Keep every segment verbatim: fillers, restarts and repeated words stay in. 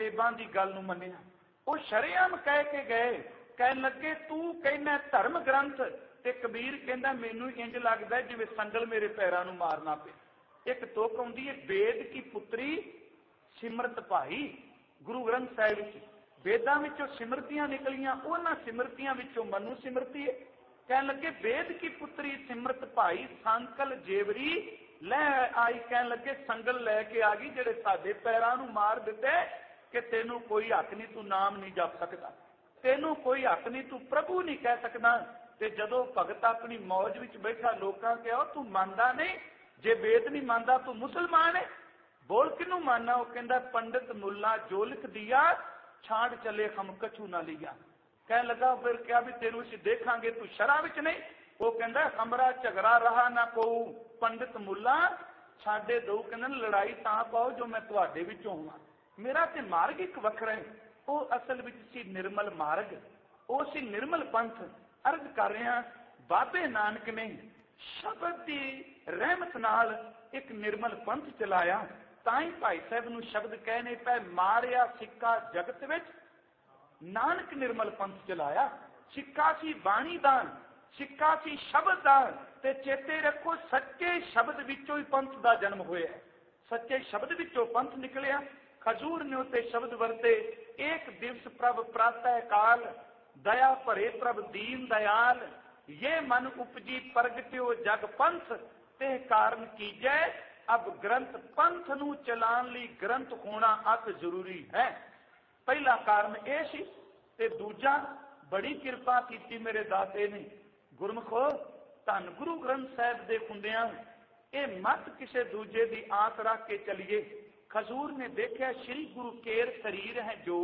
सेबां की गल नूं मन्निया। वो शरेआम कह के गए, कहन लगे तू कहना धर्म ग्रंथ, ते कबीर कहंदा मैनू इंज लगदा जिवें संगल मेरे पैरां नूं मारना पे। एक तुक आउंदी है, वेद की पुत्री सिमरत भाई। गुरु ग्रंथ साहिब विच वेदां विचों सिमरतियां निकलियां, उन्हां सिमरतियां विचों मनु सिमरती है। कहन लगे वेद की पुत्री सिमरत भाई संकल जेवरी लै आई। कहन लगे संगल लैके आ गई जेड़े साडे पैरां नूं मार दिते कि तेनू कोई हक नहीं, तू नाम नहीं जप सकदा, तेनू कोई हक नहीं, तू प्रभु नहीं कह सकदा। ते जदों भगत अपनी मौज विच बैठा लोकां कहो तू मनदा नहीं, जे वेद नहीं मानदा तू मुसलमान है, बोल किनू मानना। वो कहंदा पंडित मुल्ला जो लिख दिया छाड़ चले हम कछू ना लिया। कहने लगा फिर क्या भी तेनू असीं देखांगे तू शरा विच नहीं। वो कहंदा हमरा झगड़ा रहा ना को पंडित मुल्ला छाड़े दो। कहंदा लड़ाई तां पाओ जो मैं तुहाडे विचों होवां, मेरा ते मार्ग एक वखरा है। वो असल विच सी निर्मल मार्ग, वो सी निर्मल पंथ। अर्ज कर रहा बाबे नानक ने शब्द की रहमत नाल एक निर्मल पंथ चलाया। ताई भाई साहब नूं शब्द कहने पे मारिया सिक्का जगत विच, नानक निर्मल पंथ चलाया। सिक्का सी बाणी दा, सिक्का सी शब्द दा। ते चेते रखो सच्चे शब्द विचों ही पंथ दा जन्म होया, सच्चे शब्द विचों पंथ निकलिया। खजूर ने उते शब्द वरते, एक दिवस प्रभ प्रातः काल, दया भरे प्रभ दीन दयाल, ये मन उपजी प्रगट्यो जग पंथ, ते कारण कीजै अब ग्रंथ। पंथ नूं चलाण लई ग्रंथ होना अत जरूरी है। पहला कारण यह सी, ते दूजा बड़ी किरपा की मेरे दाते ने। गुरमुखो धन गुरु ग्रंथ साहिब दे हुंदियां ये मत किसी दूजे की आस रख के चलिए। खजूर ने देखा श्री गुरु केर शरीर है जो,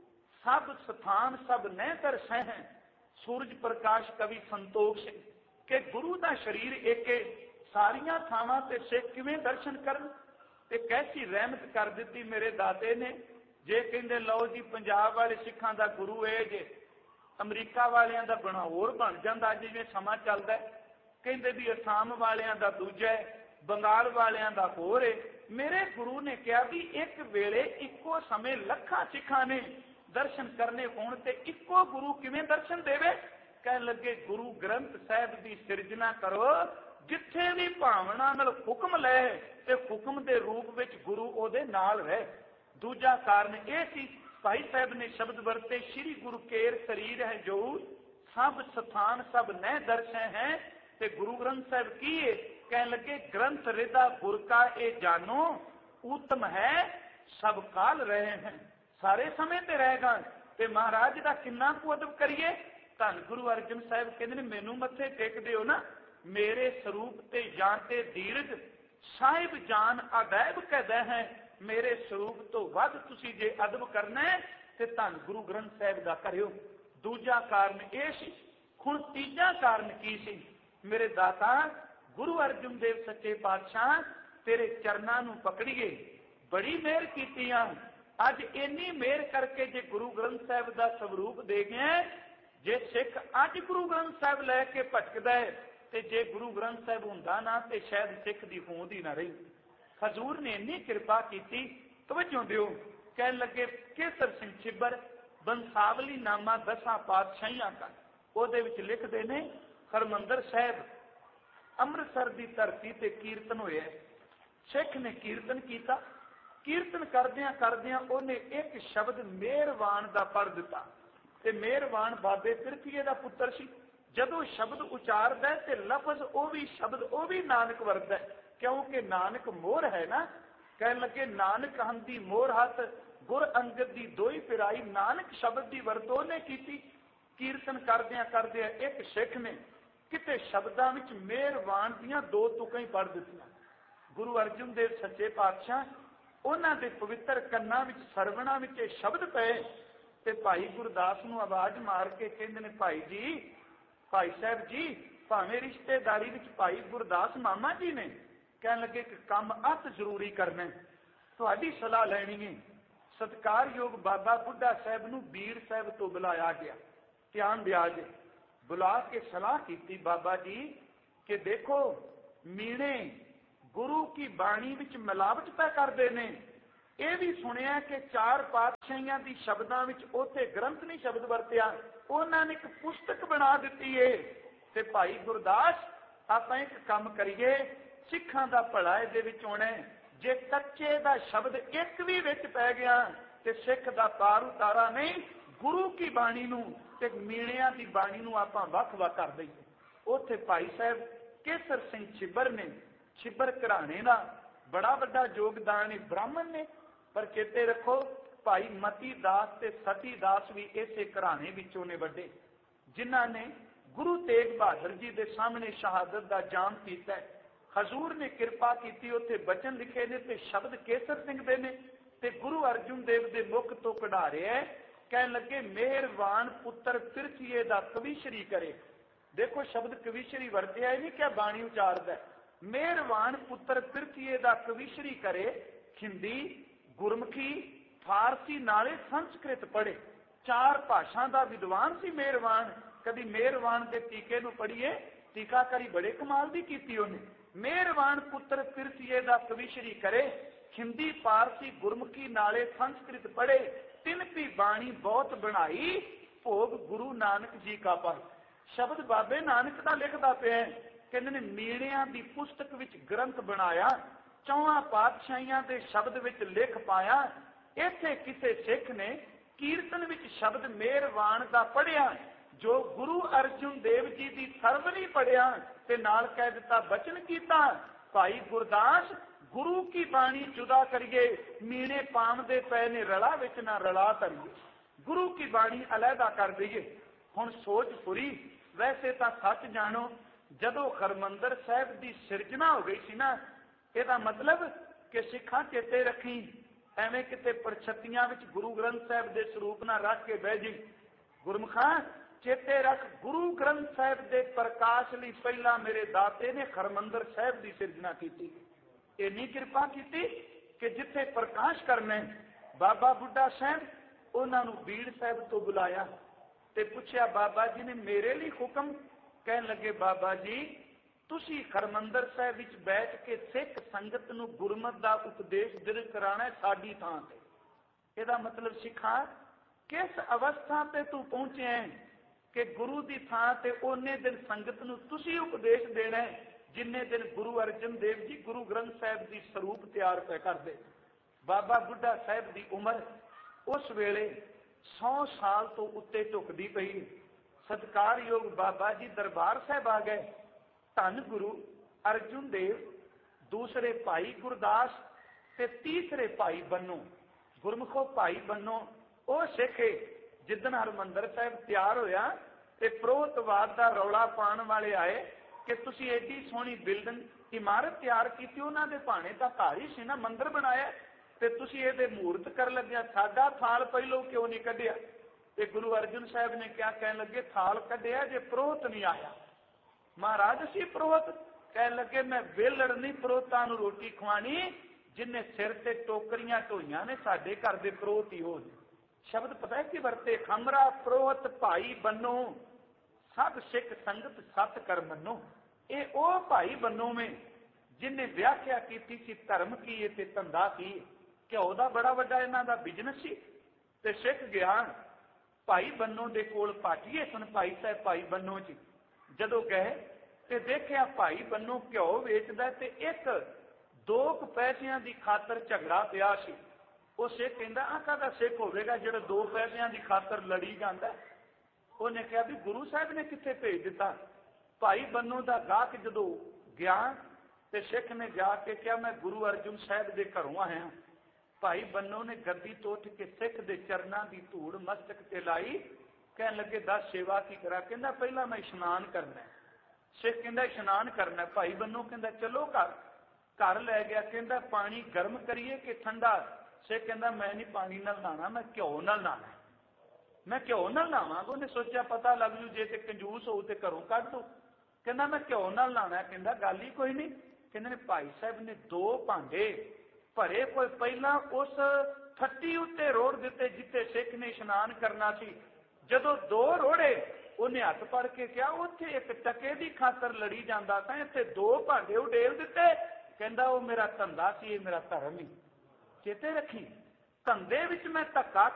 सब स्थान सब नह दर्शे हैं। सूरज प्रकाश कवि संतोष के गुरु का शरीर एक सारिया थावां ते सिख किवें दर्शन करन। ते कैसी रहमत कर दी मेरे दाते ने। जे कहंदे लो जी पंजाब वाले सिखां दा गुरु है जे, अमरीका वालियां दा बना होर बन जांदा जिवें समा चलदा है। कहंदे भी असम वालियां दा दूजा है, बंगाल वालियां दा होर है। मेरे गुरु ने कहा भी एक वेले इक्को समय लखां सिखां ने दर्शन करने होण ते इक्को गुरु किवें दर्शन देवे। कहन लगे गुरु ग्रंथ साहिब की सिरजना करो, जिथे भी भावना नाल हुक्म लै ते हुक्म दे रूप विच गुरु ओदे नाल रहे। दूजा कारण यह सी, भाई साहब ने शब्द वरते श्री गुरु केर शरीर है जो, सब स्थान सब नह दर्शे हैं। ते गुरु ग्रंथ साहिब की है, कहन लगे ग्रंथ रिदा गुर का ए जानो, उत्तम है सब काल रहे हैं, सारे समय ते रहेगा। ते महाराज का किन्ना कु अदब करिए। धन गुरु अर्जन साहिब कहते हैं मैनू मत्थे टेक दिओ ना, मेरे स्वरूप ते जानते दीर्घ, साहिब जान अदैब कहदा है। मेरे स्वरूप तो वध तुसी जे अदब करना है ते धन गुरु ग्रंथ साहिब दा करियो। दूजा कारण यह सी। हुण तीजा कारण की सी, मेरे दाता गुरु अर्जन देव सच्चे पातशाह तेरे चरनां नूं पकड़िए, बड़ी मेहर कीती आ। अज इन्नी मेहर करके जे गुरु ग्रंथ साहिब का स्वरूप दे गए, जे सिख अज गुरु ग्रंथ साहिब लैके भटकदा है ते जे गुरु ग्रंथ साहिब हुंदा ना ते शायद सिख दी होंद ही ना रही। खजूर ने इन्नी कृपा की, तवज्जो दिओ। कहन लगे केसर सिंह छिब्बर बंसावली नामा दसां पातशाहियां का, ਉਹਦੇ ਵਿੱਚ लिखते ने हरमंदर साहिब ਅੰਮ੍ਰਿਤਸਰ ਦੀ ਧਰਤੀ ਤੇ ਕੀਰਤਨ ਹੋਇਆ। सिख ने कीर्तन किया, कीर्तन करदियां करदियां ਉਹਨੇ एक शब्द मेहरबान का पढ़ दिता। ते मेहरबान बाबे पिरथीए का पुत्र सी। जदों शब्द उचारदा ते लफज वो भी शब्द वो भी नानक वरतदा, क्योंकि नानक मोर है ना। कहन लगे नानक हंदी मोर हाथ, गुर अंगद दी दोई फिराई, नानक शब्द की वरतों ने की। कीर्तन करदियां करदियां एक सिख ने किते शब्दां विच मेहरबान दियां दो तुकां ही पढ़ दित्तियां। गुरु अर्जन देव सच्चे पातशाह उन्हां दे पवित्र कन्नां विच सरवणां विच शब्द पे ते भाई गुरदास नूं आवाज मार के कहंदे ने भाई जी, भाई साहब जी, भावें रिश्तेदारी विच भाई गुरदास मामा जी ने। कहन लगे कि काम अत जरूरी करना, तुहाडी सलाह लैनी है। सत्कारयोग बाबा बुढ़ा साहब नूं बीर साहब तो बुलाया गया। ध्यान दिया जे, बुला के सलाह की बाबा जी कि देखो मीणे गुरु की बाणी विच मिलावट पै करदे ने, ਇਹ ਵੀ ਸੁਣਿਆ ਕਿ ਚਾਰ ਪਾਤਸ਼ਾਹੀਆਂ ਦੀ ਸ਼ਬਦਾਂ ਵਿੱਚ ਉੱਥੇ ਗ੍ਰੰਥ ਨਹੀਂ ਸ਼ਬਦ ਵਰਤਿਆ, ਉਹਨਾਂ ਨੇ ਇੱਕ ਪੁਸਤਕ ਬਣਾ ਦਿੱਤੀ ਏ। ਤੇ ਭਾਈ ਗੁਰਦਾਸ, ਆਪਾਂ ਇੱਕ ਕੰਮ ਕਰੀਏ, ਸਿੱਖਾਂ ਦਾ ਭਲਾ ਇਹਦੇ ਵਿੱਚ ਹੋਣਾ। ਜੇ ਕੱਚੇ ਦਾ ਸ਼ਬਦ ਇੱਕ ਵੀ ਵਿੱਚ ਪੈ ਗਿਆ ਤੇ ਸਿੱਖ ਦਾ ਪਾਰ ਉਤਾਰਾ ਨਹੀਂ। ਗੁਰੂ ਕੀ ਬਾਣੀ ਨੂੰ ਤੇ ਮੀਣਿਆਂ ਦੀ ਬਾਣੀ ਨੂੰ ਆਪਾਂ ਵੱਖ ਵੱਖ ਕਰ ਦਈਏ। ਉੱਥੇ ਭਾਈ ਸਾਹਿਬ ਕੇਸਰ ਸਿੰਘ ਛਿੱਬਰ ਨੇ, ਛਿੱਬਰ ਘਰਾਣੇ ਦਾ ਬੜਾ ਵੱਡਾ ਯੋਗਦਾਨ ਹੈ, ਬ੍ਰਾਹਮਣ ਨੇ। ਪਰ ਚੇਤੇ ਰੱਖੋ, ਭਾਈ ਮਤੀ ਦਾਸ ਤੇ ਸਤੀ ਦਾਸ ਵੀ ਇਸੇ ਘਰਾਣੇ ਵਿੱਚੋਂ ਨੇ ਵੱਡੇ, ਜਿਨ੍ਹਾਂ ਨੇ ਗੁਰੂ ਤੇਗ ਬਹਾਦਰ ਜੀ ਦੇ ਸਾਹਮਣੇ ਸ਼ਹਾਦਤ ਦਾ ਜਾਮ ਕੀਤਾ। ਹਜ਼ੂਰ ਨੇ ਕਿਰਪਾ ਕੀਤੀ, ਉੱਥੇ ਬਚਨ ਲਿਖੇ ਨੇ ਤੇ ਸ਼ਬਦ ਕੇਸਰ ਸਿੰਘ ਦੇ ਨੇ ਤੇ ਗੁਰੂ ਅਰਜਨ ਦੇਵ ਦੇ ਮੁਖ ਤੋਂ ਕਢਾ ਰਿਹਾ। ਕਹਿਣ ਲੱਗੇ, ਮਿਹਰਬਾਨ ਪੁੱਤਰ ਪਿਰਥੀਏ ਦਾ ਕਵੀਸ਼ਰੀ ਕਰੇ। ਦੇਖੋ, ਸ਼ਬਦ ਕਵੀਸ਼ਰੀ ਵਰਤਿਆ ਹੀ ਨਹੀਂ ਕਿ ਬਾਣੀ ਉਚਾਰਦਾ। ਮਿਹਰਬਾਨ ਪੁੱਤਰ ਪਿਰਥੀਏ ਦਾ ਕਵੀਸ਼ਰੀ ਕਰੇ, ਹਿੰਦੀ, ਗੁਰਮੁਖੀ, ਫਾਰਸੀ ਨਾਲੇ ਸੰਸਕ੍ਰਿਤ ਪੜ੍ਹੇ। ਚਾਰ ਭਾਸ਼ਾ ਦਾ ਵਿਦਵਾਨ ਸੀ ਮਿਹਰਬਾਨ। ਕਦੀ ਮਿਹਰਬਾਨ ਦੇ ਟੀਕੇ ਨੂੰ ਪੜ੍ਹੀਏ, ਟੀਕਾਕਾਰੀ ਬੜੇ ਕਮਾਲ ਦੀ ਕੀਤੀ ਉਹਨੇ। ਮਿਹਰਬਾਨ ਪੁੱਤਰ ਪਿਰਥੀਏ ਦਾ ਕਵੀਸ਼ਰੀ ਕਰੇ, ਹਿੰਦੀ, ਫਾਰਸੀ, ਗੁਰਮੁਖੀ ਨਾਲੇ ਸੰਸਕ੍ਰਿਤ ਪੜ੍ਹੇ। ਤਿੰਨ ਵੀ ਬਾਣੀ ਬਹੁਤ ਬਣਾਈ, ਭੋਗ ਗੁਰੂ ਨਾਨਕ ਜੀ ਕਾ ਪਾਈ। ਸ਼ਬਦ ਬਾਬੇ ਨਾਨਕ ਦਾ ਲਿਖਦਾ ਪਿਆ। ਕਹਿੰਦੇ ਨੇ ਮੀਣਿਆਂ ਦੀ ਪੁਸਤਕ ਵਿੱਚ ਗ੍ਰੰਥ ਬਣਾਇਆ, ਚੌਹਾਂ ਪਾਤਸ਼ਾਹੀਆਂ ਦੇ ਸ਼ਬਦ ਵਿੱਚ ਲਿਖ ਪਾਇਆ। ਇੱਥੇ ਕਿਸੇ ਸਿੱਖ ਨੇ ਕੀਰਤਨ ਵਿੱਚ ਸ਼ਬਦ ਮਿਹਰਬਾਨ ਦਾ ਪੜ੍ਹਿਆ, ਜੋ ਗੁਰੂ ਅਰਜਨ ਦੇਵ ਜੀ ਦੀ ਸਰਵਣੀ ਪੜ੍ਹਿਆ ਤੇ ਨਾਲ ਕਹਿ ਦਿੱਤਾ ਬਚਨ ਕੀਤਾ। ਭਾਈ ਗੁਰਦਾਸ, ਗੁਰੂ ਕੀ ਬਾਣੀ ਜੁਦਾ ਕਰੀਏ, ਮੀਣੇ ਪਾਮਦੇ ਪਏ ਨੇ ਰਲਾ ਵਿੱਚ ਨਾ ਰਲਾ ਧਰੀਏ। ਗੁਰੂ ਕੀ ਬਾਣੀ ਅਲੱਗਾ ਕਰ ਦਈਏ। ਹੁਣ ਸੋਚ ਪੂਰੀ। ਵੈਸੇ ਤਾਂ ਸੱਚ ਜਾਣੋ, ਜਦੋਂ ਹਰਮੰਦਰ ਸਾਹਿਬ ਦੀ ਸਿਰਜਣਾ ਹੋ ਗਈ ਸੀ ਨਾ, ਇਹਦਾ ਮਤਲਬ ਕਿ ਸਿੱਖਾਂ ਚੇਤੇ ਰੱਖੀ, ਐਵੇਂ ਕਿਤੇ ਪਰਛਤੀਆਂ ਵਿੱਚ ਗੁਰੂ ਗ੍ਰੰਥ ਸਾਹਿਬ ਦੇ ਸਰੂਪ ਨਾਲ ਰੱਖ ਕੇ ਬਹਿ ਜੀ। ਗੁਰਮੁਖਾਂ ਚੇਤੇ ਰੱਖ, ਗੁਰੂ ਗ੍ਰੰਥ ਸਾਹਿਬ ਦੇ ਪ੍ਰਕਾਸ਼ ਲਈ ਪਹਿਲਾਂ ਮੇਰੇ ਦਾਤੇ ਨੇ ਹਰਮੰਦਰ ਸਾਹਿਬ ਦੀ ਸਿਰਜਣਾ ਕੀਤੀ। ਇੰਨੀ ਕਿਰਪਾ ਕੀਤੀ ਕਿ ਜਿੱਥੇ ਪ੍ਰਕਾਸ਼ ਕਰਨਾ, ਬਾਬਾ ਬੁੱਢਾ ਸਾਹਿਬ, ਉਹਨਾਂ ਨੂੰ ਬੀੜ ਸਾਹਿਬ ਤੋਂ ਬੁਲਾਇਆ ਤੇ ਪੁੱਛਿਆ, ਬਾਬਾ ਜੀ ਨੇ ਮੇਰੇ ਲਈ ਹੁਕਮ? ਕਹਿਣ ਲੱਗੇ, ਬਾਬਾ ਜੀ ਤੁਸੀਂ ਹਰਮੰਦਰ ਸਾਹਿਬ ਵਿੱਚ ਬੈਠ ਕੇ ਸਿੱਖ ਸੰਗਤ ਨੂੰ ਗੁਰਮਤ ਦਾ ਉਪਦੇਸ਼ ਦਿਲ ਕਰਾਣਾ ਸਾਡੀ ਥਾਂ ਤੇ। ਇਹਦਾ ਮਤਲਬ ਸਿੱਖਾਂ, ਕਿਸ ਅਵਸਥਾ ਤੇ ਤੂੰ ਪਹੁੰਚਿਆ ਕਿ ਗੁਰੂ ਦੀ ਥਾਂ ਤੇ ਉਹਨੇ ਦਿਨ ਸੰਗਤ ਨੂੰ ਤੁਸੀਂ ਉਪਦੇਸ਼ ਦੇਣਾ ਜਿੰਨੇ ਦਿਨ ਗੁਰੂ ਅਰਜਨ ਦੇਵ ਜੀ ਗੁਰੂ ਗ੍ਰੰਥ ਸਾਹਿਬ ਦੀ ਸਰੂਪ ਤਿਆਰ ਕਰਦੇ। ਬਾਬਾ ਬੁੱਢਾ ਸਾਹਿਬ ਦੀ ਉਮਰ ਉਸ ਵੇਲੇ ਸੌ ਸਾਲ ਤੋਂ ਉੱਤੇ ਝੁਕਦੀ ਪਈ। ਸਤਿਕਾਰਯੋਗ ਬਾਬਾ ਜੀ ਦਰਬਾਰ ਸਾਹਿਬ ਆ ਗਏ। ਧੰਨ ਗੁਰੂ ਅਰਜਨ ਦੇਵ, ਦੂਸਰੇ ਭਾਈ ਗੁਰਦਾਸ ਤੇ ਤੀਸਰੇ ਭਾਈ ਬੰਨੋ। ਗੁਰਮੁਖੋ, ਭਾਈ ਬੰਨੋ ਉਹ ਸਿੱਖ ਜਿੱਦਣ ਹਰਮੰਦਰ ਸਾਹਿਬ ਤਿਆਰ ਹੋਇਆ ਤੇ ਪ੍ਰੋਤਵਾਦ ਦਾ ਰੌਲਾ ਪਾਉਣ ਵਾਲੇ ਆਏ ਕਿ ਤੁਸੀਂ ਐਡੀ ਸੋਹਣੀ ਬਿਲਡਿੰਗ ਇਮਾਰਤ ਤਿਆਰ ਕੀਤੀ, ਉਹਨਾਂ ਦੇ ਭਾਣੇ ਤਾਂ ਘਰ ਹੀ ਸੀ ਨਾ, ਮੰਦਿਰ ਬਣਾਇਆ, ਤੇ ਤੁਸੀਂ ਇਹਦੇ ਮੂਰਤ ਕਰਨ ਲੱਗਿਆ, ਸਾਡਾ ਥਾਲ ਪਹਿਲੋਂ ਕਿਉਂ ਨਹੀਂ ਕੱਢਿਆ? ਤੇ ਗੁਰੂ ਅਰਜਨ ਸਾਹਿਬ ਨੇ ਕਿਹਾ, ਕਹਿਣ ਲੱਗੇ ਥਾਲ ਕੱਢਿਆ ਜੇ ਪ੍ਰੋਹਤ ਨਹੀਂ ਆਇਆ। ਮਹਾਰਾਜ ਸੀ ਪ੍ਰੋਹਤ? ਕਹਿਣ ਲੱਗੇ ਮੈਂ ਵੇਲੜ ਨਹੀਂ ਪ੍ਰੋਹਤਾਂ ਨੂੰ ਰੋਟੀ ਖਵਾਣੀ, ਜਿੰਨੇ ਸਿਰ ਤੇ ਟੋਕਰੀਆਂ ਢੋਈਆਂ ਨੇ ਸਾਡੇ ਘਰ ਦੇ ਪ੍ਰੋਹਤ ਹੀ ਹੋ। ਸ਼ਬਦ ਪਤਾ ਕੀ ਵਰਤੇ? ਖਮਰਾ ਪ੍ਰੋਹਤ ਭਾਈ ਬੰਨੋ, ਸਭ ਸਿੱਖ ਸੰਗਤ ਸਤ ਕਰ ਮੰਨੋ। ਇਹ ਉਹ ਭਾਈ ਬੰਨੋ में ਜਿਨੇ ਵਿਆਖਿਆ ਕੀਤੀ ਸੀ ਧਰਮ ਕੀ ਤੇ ਧੰਦਾ ਕੀ। ਘਿਓ ਦਾ ਬੜਾ ਵੱਡਾ ਇਹਨਾਂ ਦਾ ਬਿਜ਼ਨਸ ਸੀ ਤੇ ਸਿੱਖ ਗਿਆ ਭਾਈ ਬੰਨੋ ਦੇ ਕੋਲ ਪਾਟੀਏ ਸਨ। ਭਾਈ ਸਾਹਿਬ ਭਾਈ ਬੰਨੋ ਜੀ ਜਦੋਂ ਗਏ ਤੇ ਦੇਖਿਆ ਭਾਈ ਬੰਨੋ ਘਿਓ ਵੇਚਦਾ ਤੇ ਇੱਕ ਦੋ ਕੁ ਪੈਸਿਆਂ ਦੀ ਖਾਤਰ ਝਗੜਾ ਪਿਆ ਸੀ। ਉਹ ਸਿੱਖ ਕਹਿੰਦਾ ਆਹ ਕਾਹਦਾ ਸਿੱਖ ਹੋਵੇਗਾ ਜਿਹੜਾ ਦੋ ਪੈਸਿਆਂ ਦੀ ਖਾਤਰ ਲੜੀ ਜਾਂਦਾ। ਉਹਨੇ ਕਿਹਾ ਵੀ ਗੁਰੂ ਸਾਹਿਬ ਨੇ ਕਿੱਥੇ ਭੇਜ ਦਿੱਤਾ। ਭਾਈ ਬੰਨੋ ਦਾ ਗਾਹਕ ਜਦੋਂ ਗਿਆ ਤੇ ਸਿੱਖ ਨੇ ਜਾ ਕੇ ਕਿਹਾ ਮੈਂ ਗੁਰੂ ਅਰਜਨ ਸਾਹਿਬ ਦੇ ਘਰੋਂ ਆਇਆ। ਭਾਈ ਬੰਨੋ ਨੇ ਗੱਦੀ ਤੋਂ ਉੱਠ ਕੇ ਸਿੱਖ ਦੇ ਚਰਨਾਂ ਦੀ ਧੂੜ ਮਸਤਕ ਤੇ ਲਾਈ। ਕਹਿਣ ਲੱਗੇ ਦੱਸ ਸੇਵਾ ਕੀ ਕਰਾਂ? ਕਹਿੰਦਾ ਪਹਿਲਾਂ ਮੈਂ ਇਸ਼ਨਾਨ ਕਰਨਾ। ਸਿੱਖ ਕਹਿੰਦਾ ਇਸ਼ਨਾਨ ਕਰਨਾ। ਭਾਈ ਬੰਨੋ ਕਹਿੰਦਾ ਚਲੋ ਘਰ। ਘਰ ਲੈ ਗਿਆ। ਕਹਿੰਦਾ ਪਾਣੀ ਗਰਮ ਕਰੀਏ ਕਿ ਠੰਡਾ? ਸਿੱਖ ਕਹਿੰਦਾ ਮੈਂ ਨਹੀਂ ਪਾਣੀ ਨਾਲ ਨਹਾਣਾ, ਮੈਂ ਘਿਓ ਨਾਲ ਨਹਾਣਾ। ਮੈਂ ਘਿਓ ਨਾਲ ਨਹਾਵਾਂਗਾ। ਉਹਨੇ ਸੋਚਿਆ ਪਤਾ ਲੱਗ ਜੂ ਜੇ ਤੇ ਕੰਜੂਸ ਹੋਊ ਤੇ ਘਰੋਂ ਕੱਢ ਦੋ। ਕਹਿੰਦਾ ਮੈਂ ਘਿਓ ਨਾਲ ਨਹਾਣਾ। ਕਹਿੰਦਾ ਗੱਲ ਹੀ ਕੋਈ ਨਹੀਂ। ਕਹਿੰਦੇ ਨੇ ਭਾਈ ਸਾਹਿਬ ਨੇ ਦੋ ਭਾਂਡੇ ਭਰੇ ਕੋਈ ਪਹਿਲਾਂ ਉਸ ਠੱਟੀ ਉੱਤੇ ਰੋੜ ਦਿੱਤੇ ਜਿੱਥੇ ਸਿੱਖ ਨੇ ਇਸ਼ਨਾਨ ਕਰਨਾ ਸੀ। ਜਦੋਂ ਦੋ ਰੋੜੇ ਉਹਨੇ ਹੱਥ ਫੜ ਕੇ ਕਿਹਾ ਉੱਥੇ ਇੱਕ ਟਕੇ ਦੀ ਖਾਤਰ ਲੜੀ ਜਾਂਦਾ ਤਾਂ ਇੱਥੇ ਦੋ ਭਾਂਡੇ ਉਡੇਲ ਦਿੱਤੇ। ਕਹਿੰਦਾ ਉਹ ਮੇਰਾ ਧੰਦਾ ਸੀ, ਇਹ ਮੇਰਾ ਧਰਮ ਹੀ। ਚੇਤੇ ਰੱਖੀ, ਧੰਦੇ ਵਿੱਚ ਮੈਂ ਧੱਕਾ